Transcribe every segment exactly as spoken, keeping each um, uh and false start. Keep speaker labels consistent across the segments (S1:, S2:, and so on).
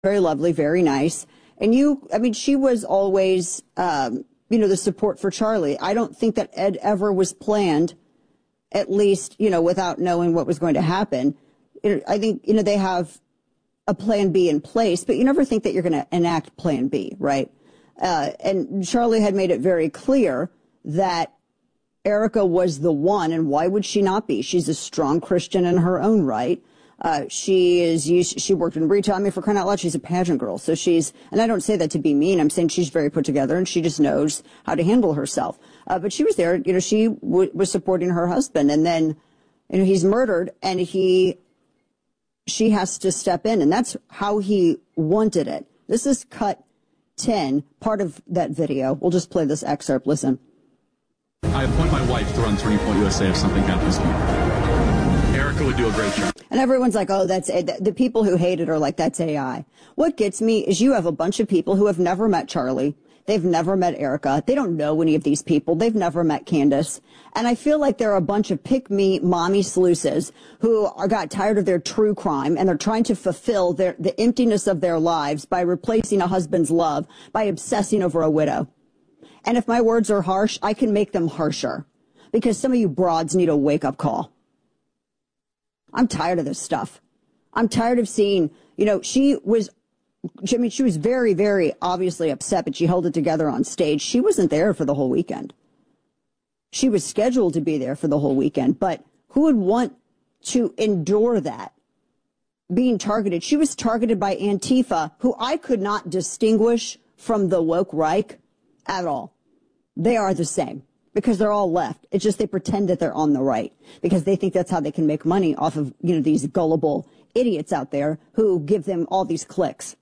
S1: very lovely, very nice. And you, I mean, she was always, um, you know, the support for Charlie. I don't think that Ed ever was planned, at least, you know, without knowing what was going to happen. I think, you know, they have a plan B in place, but you never think that you're going to enact plan B, right? Uh, and Charlie had made it very clear that Erica was the one, and why would she not be? She's a strong Christian in her own right. Uh, she is used, she worked in retail. I mean, for crying out loud, she's a pageant girl. So she's, and I don't say that to be mean. I'm saying she's very put together and she just knows how to handle herself. Uh, but she was there, you know, she w- was supporting her husband, and then, you know, he's murdered and he, she has to step in, and that's how he wanted it. This is cut ten, part of that video. We'll just play this excerpt. Listen.
S2: I appoint my wife to run Turning Point U S A if something happens to me. Erica would do a great job.
S1: And everyone's like, oh, that's a, the people who hate it are like, that's A I. What gets me is you have a bunch of people who have never met Charlie. They've never met Erica. They don't know any of these people. They've never met Candace. And I feel like there are a bunch of pick-me mommy sluices who are, got tired of their true crime, and they're trying to fulfill their, the emptiness of their lives by replacing a husband's love, by obsessing over a widow. And if my words are harsh, I can make them harsher, because some of you broads need a wake-up call. I'm tired of this stuff. I'm tired of seeing, you know, she was, I mean, she was very, very obviously upset, but she held it together on stage. She wasn't there for the whole weekend. She was scheduled to be there for the whole weekend, but who would want to endure that? Being targeted. She was targeted by Antifa, who I could not distinguish from the woke Reich at all. They are the same, because they're all left. It's just they pretend that they're on the right because they think that's how they can make money off of, you know, these gullible idiots out there who give them all these clicks.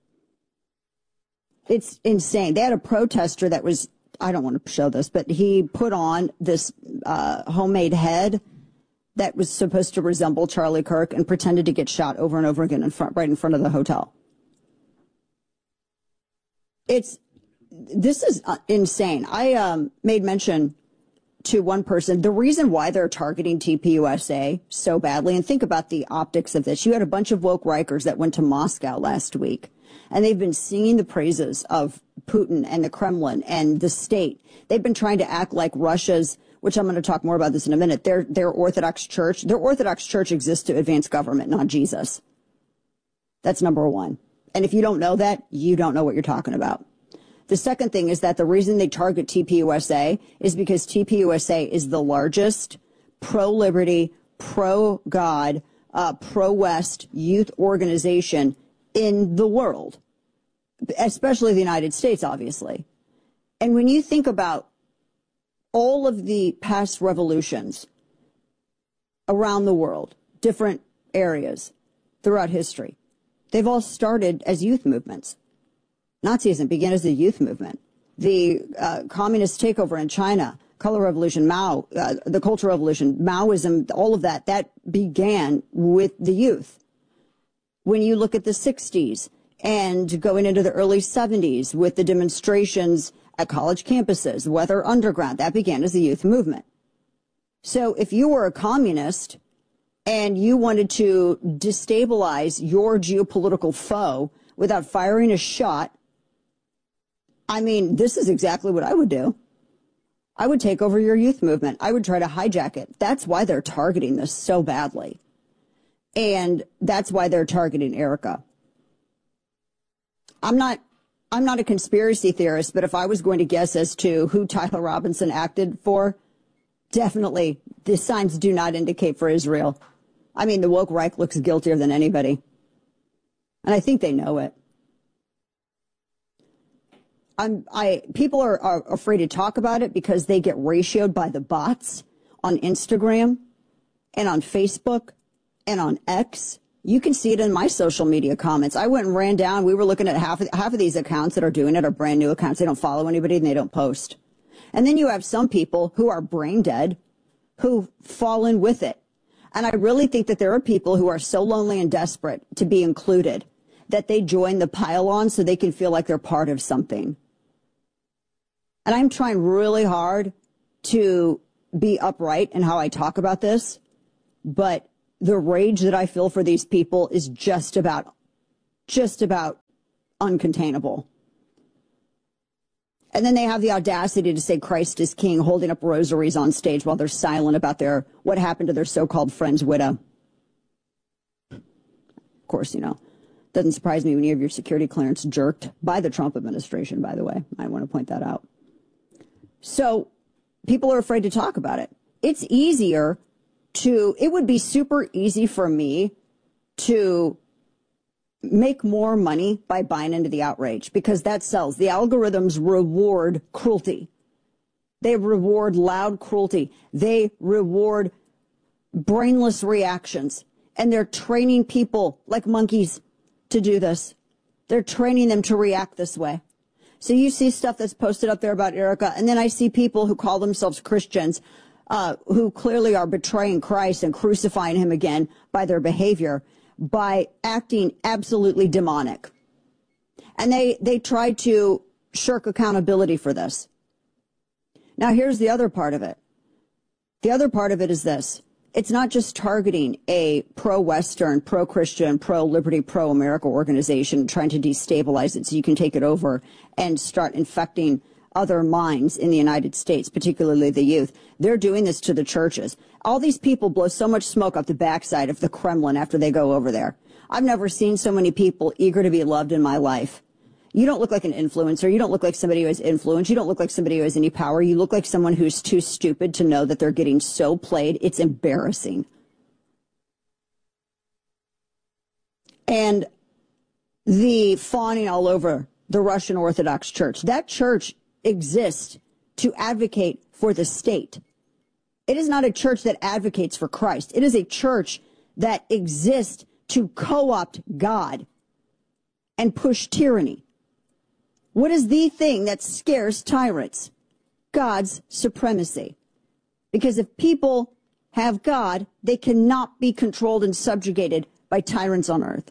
S1: It's insane. They had a protester that was, I don't want to show this, but he put on this uh, homemade head that was supposed to resemble Charlie Kirk and pretended to get shot over and over again in front, right in front of the hotel. It's, this is uh, insane. I um, made mention to one person, the reason why they're targeting T P U S A so badly, and think about the optics of this. You had a bunch of woke Rikers that went to Moscow last week, and they've been singing the praises of Putin and the Kremlin and the state. They've been trying to act like Russia's, which I'm going to talk more about this in a minute, their, their Orthodox Church. Their Orthodox Church exists to advance government, not Jesus. That's number one. And if you don't know that, you don't know what you're talking about. The second thing is that the reason they target T P U S A is because T P U S A is the largest pro-liberty, pro-God, uh, pro-West youth organization in the world, especially the United States, obviously. And when you think about all of the past revolutions around the world, different areas throughout history, they've all started as youth movements. Nazism began as a youth movement. The uh, communist takeover in China, color revolution, Mao, uh, the Cultural Revolution, Maoism, all of that, that began with the youth. When you look at the sixties and going into the early seventies with the demonstrations at college campuses, Weather Underground, that began as a youth movement. So if you were a communist and you wanted to destabilize your geopolitical foe without firing a shot, I mean, this is exactly what I would do. I would take over your youth movement. I would try to hijack it. That's why they're targeting this so badly. And that's why they're targeting Erica. I'm not, I'm not a conspiracy theorist, but if I was going to guess as to who Tyler Robinson acted for, definitely the signs do not indicate for Israel. I mean, the woke Reich looks guiltier than anybody. And I think they know it. I'm, I, people are, are afraid to talk about it because they get ratioed by the bots on Instagram and on Facebook and on X. You can see it in my social media comments. I went and ran down. We were looking at half of, half of these accounts that are doing it are brand new accounts. They don't follow anybody and they don't post. And then you have some people who are brain dead who fall in with it. And I really think that there are people who are so lonely and desperate to be included that they join the pile-on so they can feel like they're part of something. And I'm trying really hard to be upright in how I talk about this, but the rage that I feel for these people is just about just about uncontainable. And then they have the audacity to say Christ is king, holding up rosaries on stage while they're silent about their what happened to their so-called friend's widow. Of course, you know, doesn't surprise me when you have your security clearance jerked by the Trump administration, by the way. I want to point that out. So people are afraid to talk about it. It's easier to, it would be super easy for me to make more money by buying into the outrage because that sells. The algorithms reward cruelty. They reward loud cruelty. They reward brainless reactions. And they're training people like monkeys to do this. They're training them to react this way. So you see stuff that's posted up there about Erica, and then I see people who call themselves Christians uh, who clearly are betraying Christ and crucifying him again by their behavior, by acting absolutely demonic. And they, they try to shirk accountability for this. Now, here's the other part of it. The other part of it is this. It's not just targeting a pro-Western, pro-Christian, pro-liberty, pro-America organization trying to destabilize it so you can take it over and start infecting other minds in the United States, particularly the youth. They're doing this to the churches. All these people blow so much smoke up the backside of the Kremlin after they go over there. I've never seen so many people eager to be loved in my life. You don't look like an influencer. You don't look like somebody who has influence. You don't look like somebody who has any power. You look like someone who's too stupid to know that they're getting so played. It's embarrassing. And the fawning all over the Russian Orthodox Church. That church exists to advocate for the state. It is not a church that advocates for Christ. It is a church that exists to co-opt God and push tyranny. What is the thing that scares tyrants? God's supremacy. Because if people have God, they cannot be controlled and subjugated by tyrants on earth.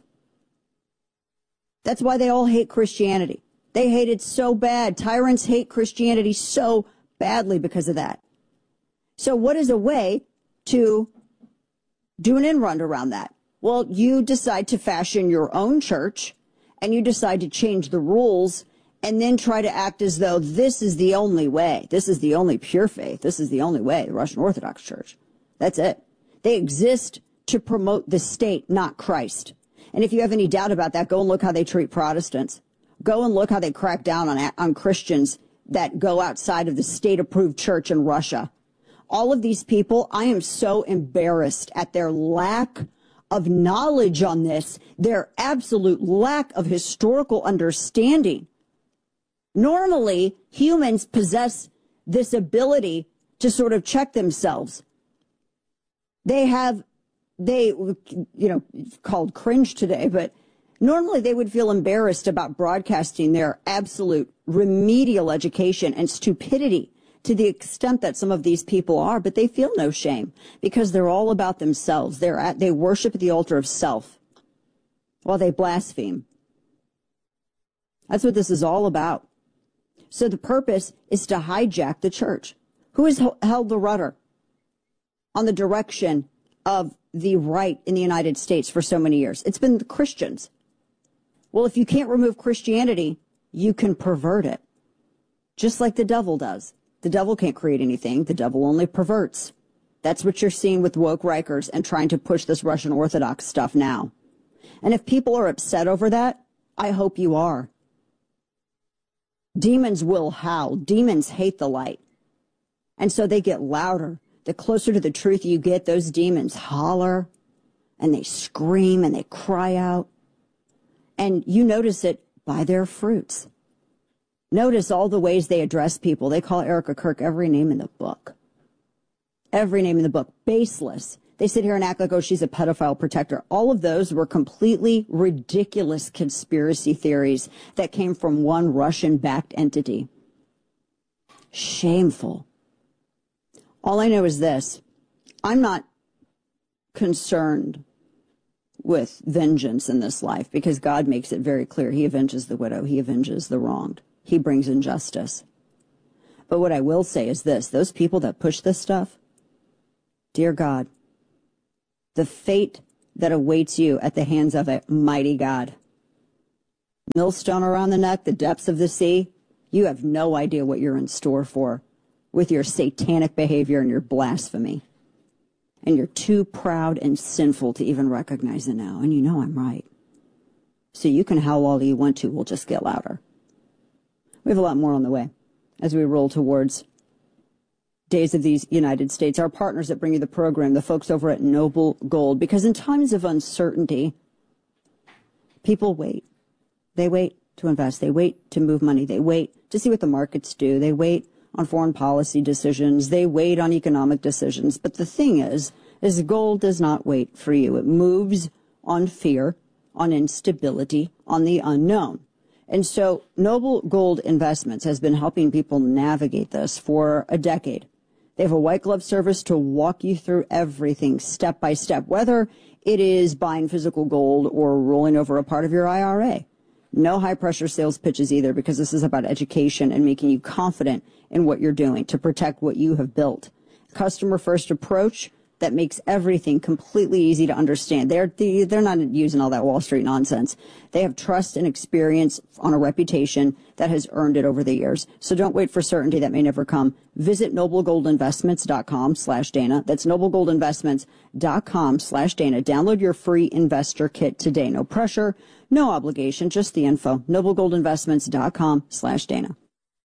S1: That's why they all hate Christianity. They hate it so bad. Tyrants hate Christianity so badly because of that. So what is a way to do an end run around that? Well, you decide to fashion your own church and you decide to change the rules and then try to act as though this is the only way. This is the only pure faith. This is the only way, the Russian Orthodox Church. That's it. They exist to promote the state, not Christ. And if you have any doubt about that, go and look how they treat Protestants. Go and look how they crack down on, on Christians that go outside of the state-approved church in Russia. All of these people, I am so embarrassed at their lack of knowledge on this, their absolute lack of historical understanding. Normally, humans possess this ability to sort of check themselves. They have, they, you know, called cringe today, but normally they would feel embarrassed about broadcasting their absolute remedial education and stupidity to the extent that some of these people are, but they feel no shame because they're all about themselves. They're at, they worship at the altar of self while they blaspheme. That's what this is all about. So the purpose is to hijack the church. Who has held the rudder on the direction of the right in the United States for so many years? It's been the Christians. Well, if you can't remove Christianity, you can pervert it, just like the devil does. The devil can't create anything. The devil only perverts. That's what you're seeing with woke Rikers and trying to push this Russian Orthodox stuff now. And if people are upset over that, I hope you are. Demons will howl. Demons hate the light. And so they get louder. The closer to the truth you get, those demons holler and they scream and they cry out. And you notice it by their fruits. Notice all the ways they address people. They call Erica Kirk every name in the book. Every name in the book. Baseless. They sit here and act like, oh, she's a pedophile protector. All of those were completely ridiculous conspiracy theories that came from one Russian-backed entity. Shameful. All I know is this. I'm not concerned with vengeance in this life because God makes it very clear. He avenges the widow. He avenges the wronged. He brings injustice. But what I will say is this. Those people that push this stuff, dear God, the fate that awaits you at the hands of a mighty God millstone around the neck, the depths of the sea, you have no idea what you're in store for with your satanic behavior and your blasphemy. And you're too proud and sinful to even recognize it now. And you know I'm right. So you can howl all you want to. We'll just get louder. We have a lot more on the way as we roll towards Days of the United States. Our partners that bring you the program, the folks over at Noble Gold, because in times of uncertainty, people wait. They wait to invest. They wait to move money. They wait to see what the markets do. They wait on foreign policy decisions. They wait on economic decisions. But the thing is, is gold does not wait for you. It moves on fear, on instability, on the unknown. And so Noble Gold Investments has been helping people navigate this for a decade. They have a white glove service to walk you through everything step by step, whether it is buying physical gold or rolling over a part of your I R A. No high pressure sales pitches either, because this is about education and making you confident in what you're doing to protect what you have built. Customer first approach that makes everything completely easy to understand. They're, they're not using all that Wall Street nonsense. They have trust and experience on a reputation that has earned it over the years. So don't wait for certainty that may never come. Visit noblegoldinvestments.com slash Dana. That's noblegoldinvestments.com slash Dana. Download your free investor kit today. No pressure, no obligation, just the info. noblegoldinvestments.com slash Dana.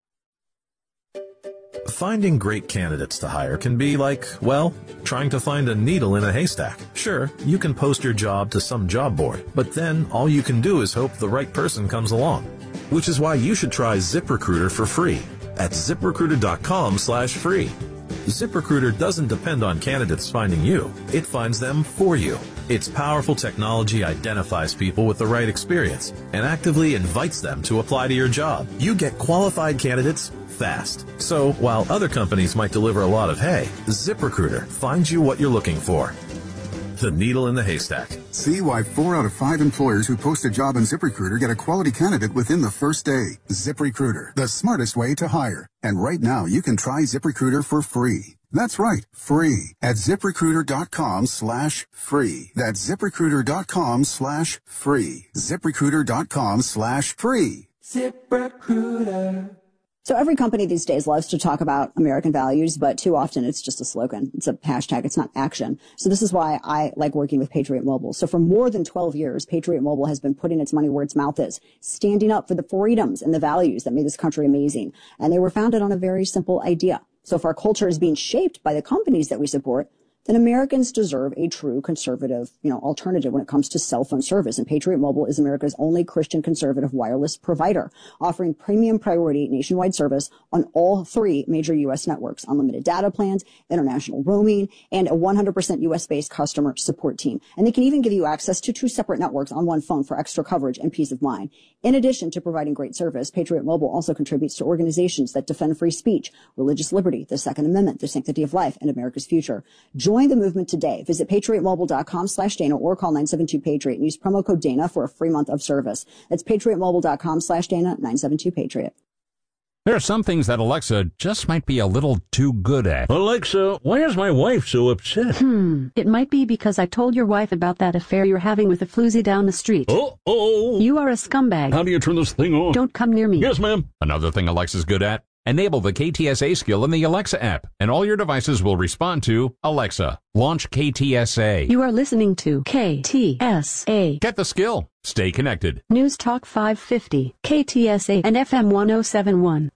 S3: Finding great candidates to hire can be like, well, trying to find a needle in a haystack. Sure, you can post your job to some job board, but then all you can do is hope the right person comes along. Which is why you should try ZipRecruiter for free at ZipRecruiter.com slash free. ZipRecruiter doesn't depend on candidates finding you. It finds them for you. Its powerful technology identifies people with the right experience and actively invites them to apply to your job. You get qualified candidates fast. So while other companies might deliver a lot of hay, ZipRecruiter finds you what you're looking for. The needle in the haystack.
S4: See why four out of five employers who post a job on ZipRecruiter get a quality candidate within the first day. ZipRecruiter, the smartest way to hire. And right now, you can try ZipRecruiter for free. That's right, free at ZipRecruiter.com slash free. That's ZipRecruiter.com slash free. ZipRecruiter.com slash free.
S1: ZipRecruiter. So every company these days loves to talk about American values, but too often it's just a slogan. It's a hashtag. It's not action. So this is why I like working with Patriot Mobile. So for more than twelve years, Patriot Mobile has been putting its money where its mouth is, standing up for the freedoms and the values that made this country amazing. And they were founded on a very simple idea. So if our culture is being shaped by the companies that we support, then Americans deserve a true conservative, you know, alternative when it comes to cell phone service. And Patriot Mobile is America's only Christian conservative wireless provider, offering premium priority nationwide service on all three major U S networks, unlimited data plans, international roaming, and a one hundred percent U S-based customer support team. And they can even give you access to two separate networks on one phone for extra coverage and peace of mind. In addition to providing great service, Patriot Mobile also contributes to organizations that defend free speech, religious liberty, the Second Amendment, the sanctity of life, and America's future. Join the movement today. Visit patriotmobile.com slash Dana or call nine seven two Patriot and use promo code Dana for a free month of service. That's patriotmobile.com slash Dana, nine seven two Patriot.
S5: There are some things that Alexa just might be a little too good at.
S6: Alexa, why is my wife so upset?
S7: Hmm, it might be because I told your wife about that affair you're having with a floozy down the street.
S6: Uh-oh.
S7: You are a scumbag.
S6: How do you turn this thing on?
S7: Don't come near me.
S6: Yes, ma'am.
S5: Another thing Alexa's good at? Enable the K T S A skill in the Alexa app, and all your devices will respond to Alexa. Launch K T S A.
S7: You are listening to K T S A.
S5: Get the skill. Stay connected.
S7: News Talk five fifty, K T S A, and F M one oh seven point one.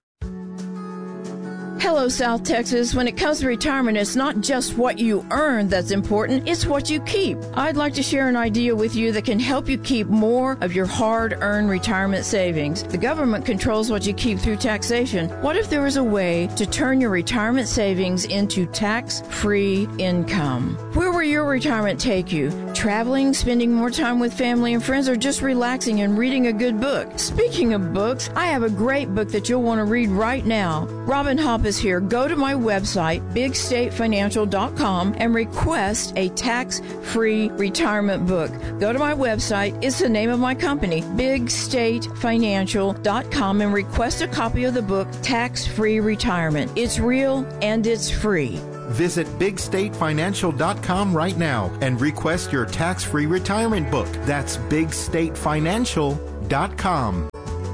S8: Hello, South Texas. When it comes to retirement, it's not just what you earn that's important, it's what you keep. I'd like to share an idea with you that can help you keep more of your hard-earned retirement savings. The government controls what you keep through taxation. What if there was a way to turn your retirement savings into tax-free income? Where will your retirement take you? Traveling, spending more time with family and friends, or just relaxing and reading a good book? Speaking of books, I have a great book that you'll want to read right now. Robin Hoppe is here. Go to my website, big state financial dot com, and request a tax-free retirement book. Go to my website. It's the name of my company, big state financial dot com, and request a copy of the book, Tax-Free Retirement. It's real and it's free.
S9: Visit big state financial dot com right now and request your tax-free retirement book. That's big state financial dot com.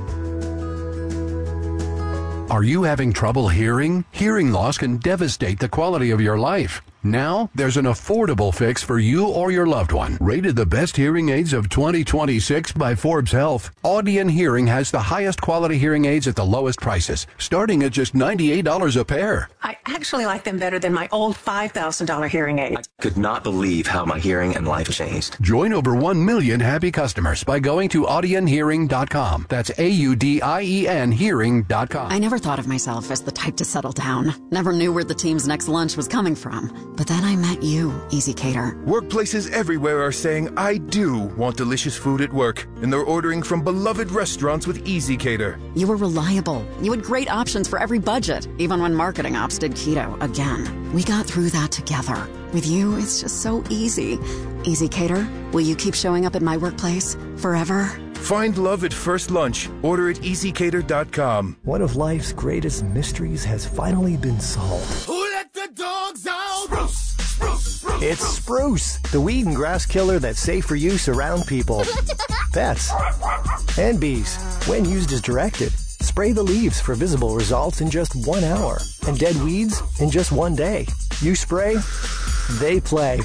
S10: Are you having trouble hearing? Hearing loss can devastate the quality of your life. Now, there's an affordable fix for you or your loved one. Rated the best hearing aids of twenty twenty-six by Forbes Health, Audion Hearing has the highest quality hearing aids at the lowest prices, starting at just ninety-eight dollars a pair.
S11: I actually like them better than my old five thousand dollars hearing aid. I
S12: could not believe how my hearing and life changed.
S10: Join over one million happy customers by going to audion hearing dot com. That's A U D I E N hearing dot com.
S13: I never thought of myself as the type to settle down. Never knew where the team's next lunch was coming from. But then I met you, Easy Cater.
S14: Workplaces everywhere are saying, I do want delicious food at work, and they're ordering from beloved restaurants with Easy Cater.
S13: You were reliable. You had great options for every budget, even when marketing ops did keto again. We got through that together. With you, it's just so easy. Easy Cater, will you keep showing up at my workplace forever?
S14: Find love at first lunch. Order at easy cater dot com.
S15: One of life's greatest mysteries has finally been solved.
S16: Who let the dogs out? Spruce, spruce, spruce,
S15: it's Spruce, the weed and grass killer that's safe for use around people, pets, and bees. When used as directed, spray the leaves for visible results in just one hour, and dead weeds in just one day. You spray, they play.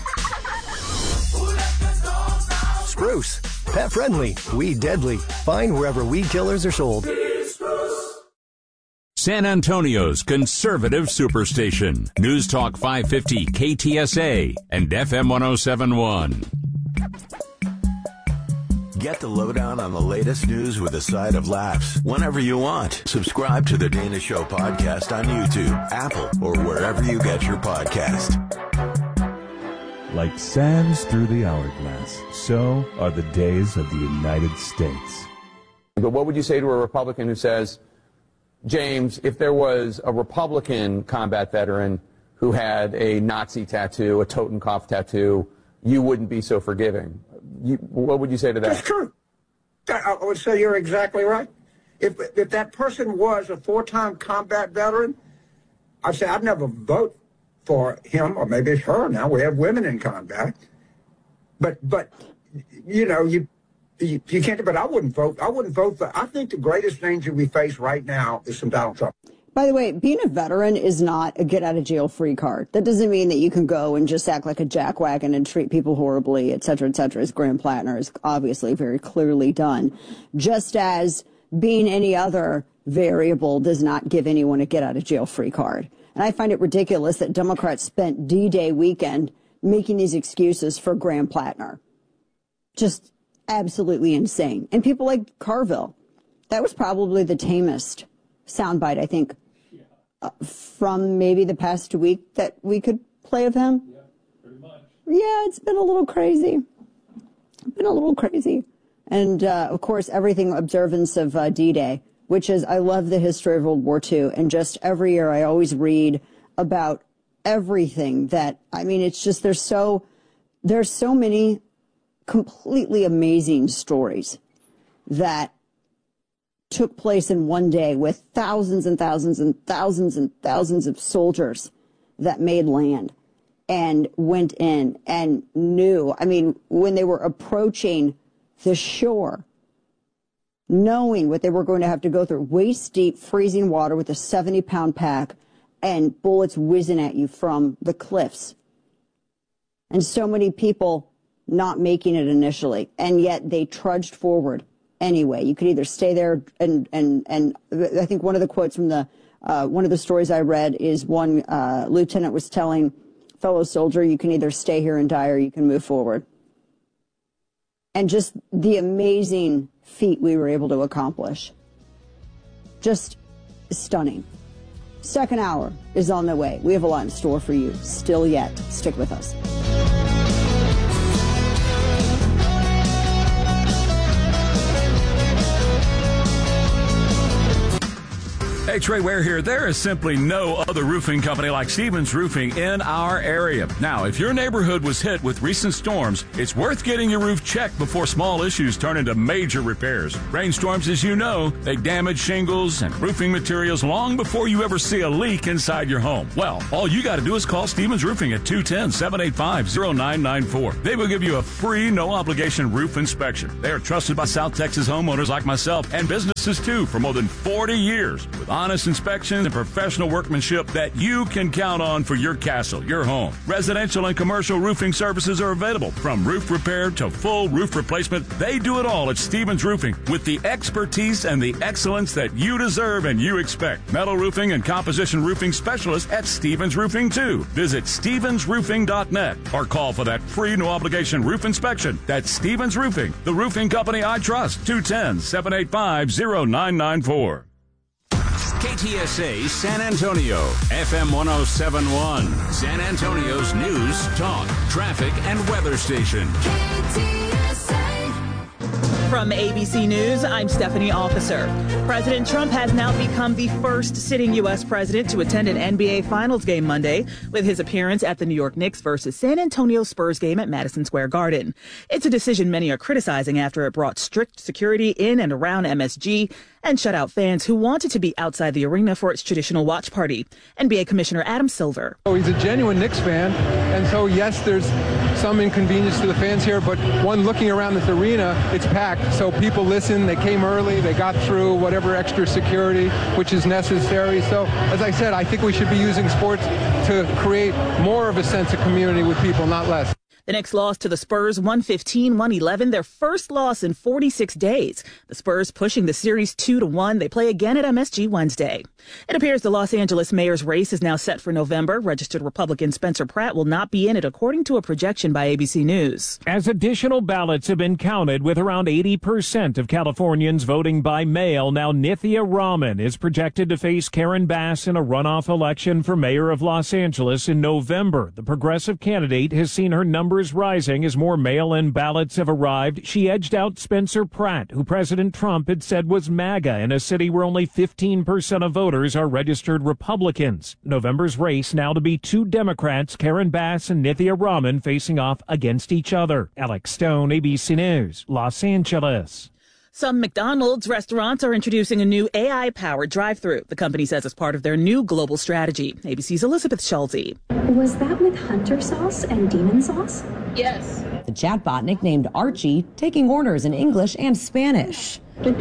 S15: Spruce, pet friendly, weed deadly. Find wherever weed killers are sold.
S5: San Antonio's conservative superstation. News Talk five fifty K T S A and F M one oh seven point one.
S17: Get the lowdown on the latest news with a side of laughs whenever you want. Subscribe to the Dana Show podcast on YouTube, Apple, or wherever you get your podcast.
S18: Like sands through the hourglass, so are the days of the United States.
S19: But what would you say to a Republican who says, James, if there was a Republican combat veteran who had a Nazi tattoo, a Totenkopf tattoo, you wouldn't be so forgiving? You, what would you say to that?
S20: That's true. I would say you're exactly right. If if that person was a four-time combat veteran, I'd say I'd never vote for him, or maybe it's her now. We have women in combat. But, but you know, you, you you can't, but I wouldn't vote. I wouldn't vote for, I think the greatest danger we face right now is from Donald Trump.
S1: By the way, being a veteran is not a get-out-of-jail-free card. That doesn't mean that you can go and just act like a jackwagon and treat people horribly, et cetera, et cetera, as Graham Plattner has obviously very clearly done. Just as being any other variable does not give anyone a get-out-of-jail-free card. And I find it ridiculous that Democrats spent D-Day weekend making these excuses for Graham Plattner. Just absolutely insane. And people like Carville. That was probably the tamest soundbite, I think, uh, from maybe the past week that we could play of him.
S6: Yeah, pretty much.
S1: Yeah, it's been a little crazy. Been a little crazy. And, uh, of course, everything observance of uh, D-Day, which is, I love the history of World War Two. And just every year I always read about everything that, I mean, it's just, there's so, there's so many completely amazing stories that took place in one day with thousands and thousands and thousands and thousands of soldiers that made land and went in and knew, I mean, when they were approaching the shore, knowing what they were going to have to go through, waist deep, freezing water with a seventy pound pack and bullets whizzing at you from the cliffs. And so many people not making it initially, and yet they trudged forward anyway. You could either stay there and, and, and I think one of the quotes from the, uh, one of the stories I read is one, uh, lieutenant was telling fellow soldier, you can either stay here and die or you can move forward. And just the amazing feat we were able to accomplish. Just stunning. Second hour is on the way. We have a lot in store for you still yet. Stick with us.
S21: Hey, Trey Ware here. There is simply no other roofing company like Stevens Roofing in our area. Now, if your neighborhood was hit with recent storms, it's worth getting your roof checked before small issues turn into major repairs. Rainstorms, as you know, they damage shingles and roofing materials long before you ever see a leak inside your home. Well, all you got to do is call Stevens Roofing at two one zero, seven eight five, zero nine nine four. They will give you a free, no-obligation roof inspection. They are trusted by South Texas homeowners like myself and businesses, too, for more than forty years. With honest inspections and professional workmanship that you can count on for your castle, your home. Residential and commercial roofing services are available, from roof repair to full roof replacement. They do it all at Stevens Roofing with the expertise and the excellence that you deserve and you expect. Metal roofing and composition roofing specialists at Stevens Roofing, too. Visit stevens roofing dot net or call for that free no-obligation roof inspection. That's Stevens Roofing, the roofing company I trust. two one zero, seven eight five, zero nine nine four.
S22: K T S A San Antonio, F M one oh seven point one, San Antonio's news, talk, traffic, and weather station. K T S A.
S23: From A B C News, I'm Stephanie Officer. President Trump has now become the first sitting U S president to attend an N B A Finals game Monday, with his appearance at the New York Knicks versus San Antonio Spurs game at Madison Square Garden. It's a decision many are criticizing after it brought strict security in and around M S G and shut out fans who wanted to be outside the arena for its traditional watch party. N B A Commissioner Adam Silver.
S24: Oh, he's a genuine Knicks fan, and so yes, there's some inconvenience to the fans here, but one looking around this arena, it's packed, so people listen, they came early, they got through whatever extra security which is necessary. So, as I said, I think we should be using sports to create more of a sense of community with people, not less.
S23: The Knicks lost to the Spurs one fifteen, one eleven, their first loss in forty-six days. The Spurs pushing the series two to one. They play again at M S G Wednesday. It appears the Los Angeles mayor's race is now set for November. Registered Republican Spencer Pratt will not be in it, according to a projection by A B C News.
S25: As additional ballots have been counted, with around eighty percent of Californians voting by mail, now Nithya Raman is projected to face Karen Bass in a runoff election for mayor of Los Angeles in November. The progressive candidate has seen her numbers rising as more mail-in ballots have arrived. She edged out Spencer Pratt, who President Trump had said was MAGA, in a city where only fifteen percent of voters are registered Republicans. November's race now to be two Democrats, Karen Bass and Nithya Raman, facing off against each other. Alex Stone, A B C News, Los Angeles.
S23: Some McDonald's restaurants are introducing a new A I-powered drive-thru. The company says it's part of their new global strategy. A B C's Elizabeth Schulte.
S26: Was that with hunter sauce and demon sauce?
S23: Yes.
S27: The chatbot, nicknamed Archie, taking orders in English and Spanish.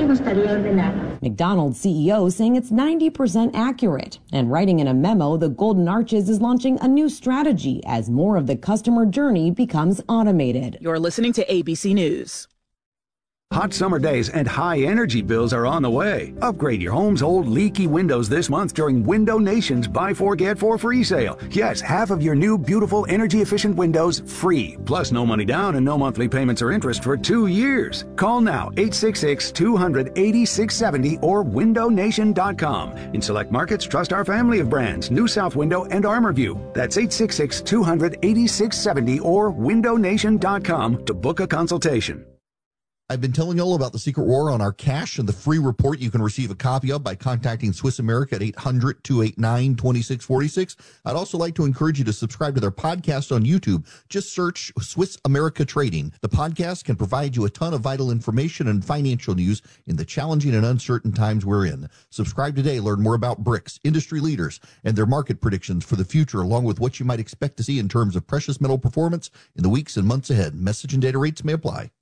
S27: McDonald's C E O saying it's ninety percent accurate. And writing in a memo, the Golden Arches is launching a new strategy as more of the customer journey becomes automated.
S23: You're listening to A B C News.
S28: Hot summer days and high energy bills are on the way. Upgrade your home's old leaky windows this month during Window Nation's Buy Four Get Four free sale. Yes, half of your new beautiful energy efficient windows free. Plus no money down and no monthly payments or interest for two years. Call now eight six six, two hundred, eighty-six seventy or window nation dot com. In select markets, trust our family of brands, New South Window and ArmorView. That's eight six six, two hundred, eighty-six seventy or window nation dot com to book a consultation.
S29: I've been telling you all about the secret war on our cash and the free report you can receive a copy of by contacting Swiss America at eight hundred, two eight nine, two six four six. I'd also like to encourage you to subscribe to their podcast on YouTube. Just search Swiss America Trading. The podcast can provide you a ton of vital information and financial news in the challenging and uncertain times we're in. Subscribe today. Learn more about BRICS, industry leaders, and their market predictions for the future, along with what you might expect to see in terms of precious metal performance in the weeks and months ahead. Message and data rates may apply.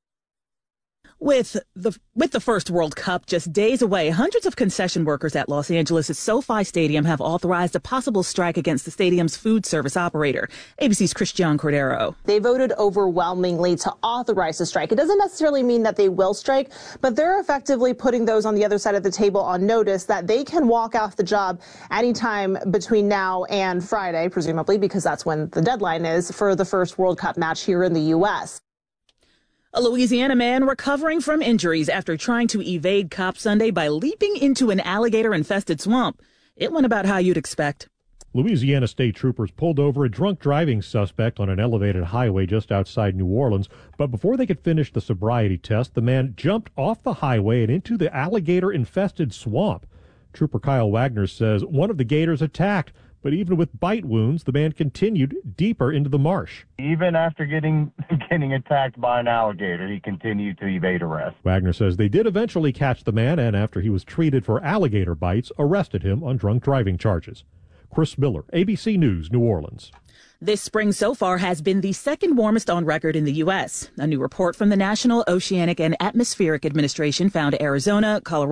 S23: With the with the first World Cup just days away, hundreds of concession workers at Los Angeles' SoFi Stadium have authorized a possible strike against the stadium's food service operator. A B C's Christian Cordero.
S30: They voted overwhelmingly to authorize the strike. It doesn't necessarily mean that they will strike, but they're effectively putting those on the other side of the table on notice that they can walk off the job anytime between now and Friday, presumably, because that's when the deadline is for the first World Cup match here in the U S
S23: A Louisiana man recovering from injuries after trying to evade cops Sunday by leaping into an alligator-infested swamp. It went about how you'd expect.
S31: Louisiana state troopers pulled over a drunk driving suspect on an elevated highway just outside New Orleans. But before they could finish the sobriety test, the man jumped off the highway and into the alligator-infested swamp. Trooper Kyle Wagner says one of the gators attacked, but even with bite wounds, the man continued deeper into the marsh.
S2: Even after getting getting attacked by an alligator, he continued to evade arrest.
S31: Wagner says they did eventually catch the man, and after he was treated for alligator bites, arrested him on drunk driving charges. Chris Miller, A B C News, New Orleans.
S23: This spring so far has been the second warmest on record in the U S. A new report from the National Oceanic and Atmospheric Administration found Arizona, Colorado,